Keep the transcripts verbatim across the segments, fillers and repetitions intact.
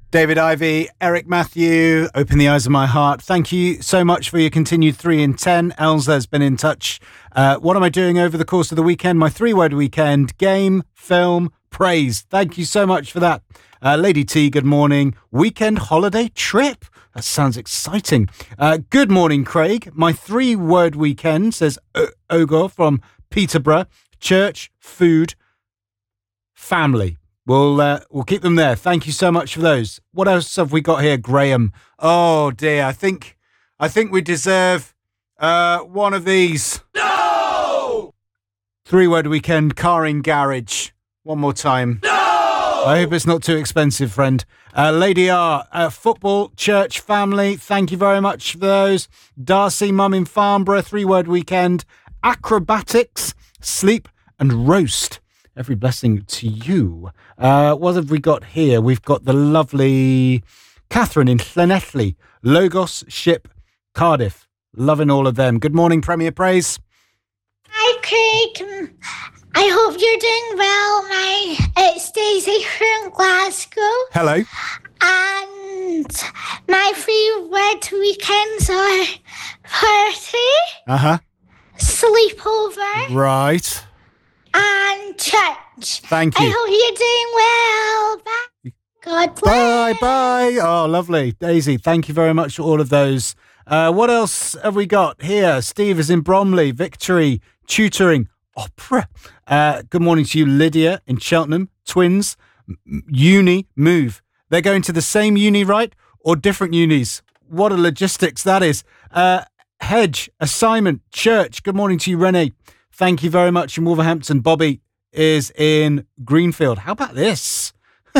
David Ivy, Eric Matthew, Open the Eyes of My Heart. Thank you so much for your continued three in ten. Elsa's been in touch. Uh, what am I doing over the course of the weekend? My three-word weekend: game, film, praise. Thank you so much for that. Uh, Lady T, good morning. Weekend holiday trip. That sounds exciting. Uh, good morning, Craig. My three-word weekend, says o- Ogor from Peterborough. Church, food, family. We'll uh, we'll keep them there. Thank you so much for those. What else have we got here, Graham? Oh dear, I think I think we deserve uh, one of these. No! Three-word weekend, car in garage. One more time. No! I hope it's not too expensive, friend. Uh, Lady R, uh, football, church, family. Thank you very much for those. Darcy, mum in Farnborough. Three-word weekend, acrobatics, sleep, and roast. Every blessing to you. Uh, what have we got here? We've got the lovely Catherine in Llanelli, Logos, Ship, Cardiff. Loving all of them. Good morning, Premier Praise. Hi, Craig. I hope you're doing well. My it's Daisy from Glasgow. Hello. And my three word weekends are party, Uh-huh. sleepover, Right. and church. Thank you. I hope you're doing well. Bye. God Bye, bless. bye. Oh, lovely. Daisy, thank you very much for all of those. Uh, what else have we got here? Steve is in Bromley. Victory, tutoring, opera. Uh, good morning to you, Lydia in Cheltenham. Twins, M- uni, move. They're going to the same uni, right? Or different unis? What a logistics that is. Uh, Hedge, assignment, church. Good morning to you, Renee. Thank you very much in Wolverhampton. Bobby is in Greenfield. How about this?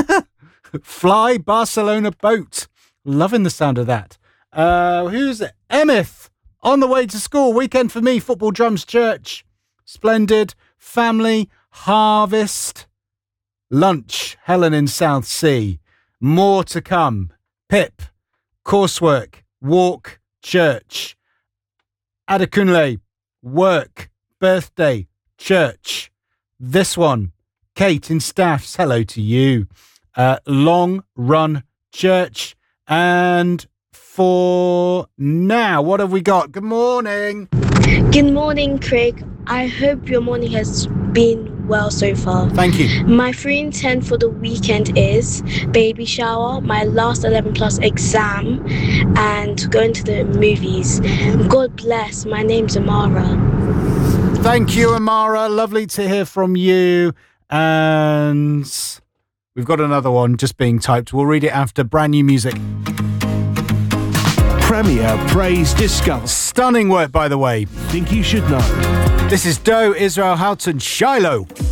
Fly Barcelona boat. Loving the sound of that. Uh, who's it? Emeth on the way to school. Weekend for me. Football, drums, church. Splendid. Family. Harvest. Lunch. Helen in South Sea. More to come. Pip. Coursework. Walk. Church. Adekunle. Work. Birthday. Church. This one. Kate in Staffs. Hello to you. Uh, long run. Church. And for now, what have we got? Good morning. Good morning, Craig. I hope your morning has been well so far. Thank you. My three in ten for the weekend is baby shower, my last eleven plus exam, and going to the movies. God bless. My name's Amara. Thank you, Amara. Lovely to hear from you. And we've got another one just being typed. We'll read it after brand new music. Premier Praise Discover. Stunning work, by the way. Think you should know. This is Doe, Israel Houghton, Shiloh.